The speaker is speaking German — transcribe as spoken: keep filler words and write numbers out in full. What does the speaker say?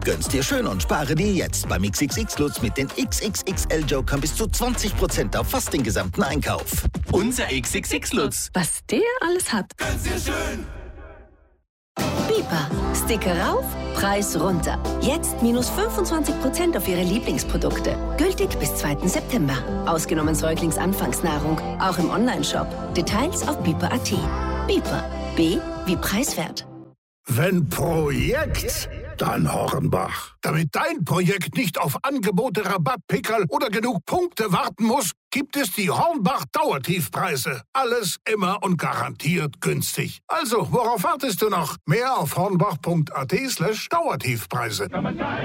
Gönn's dir schön und spare dir jetzt beim X X X-Lutz mit den X X X L-Jokern bis zu zwanzig Prozent auf fast den gesamten Einkauf. Unser X X X-Lutz. Was der alles hat. Gönn's dir schön. Biper. Sticker rauf, Preis runter. Jetzt minus fünfundzwanzig Prozent auf Ihre Lieblingsprodukte. Gültig bis zweiten September. Ausgenommen Säuglingsanfangsnahrung. Auch im Onlineshop. Details auf biper punkt at. Biper. B wie preiswert. Wenn Projekt, dann Hornbach. Damit dein Projekt nicht auf Angebote, Rabattpickerl oder genug Punkte warten muss, gibt es die Hornbach Dauertiefpreise. Alles immer und garantiert günstig. Also, worauf wartest du noch? Mehr auf hornbach punkt at slash Dauertiefpreise.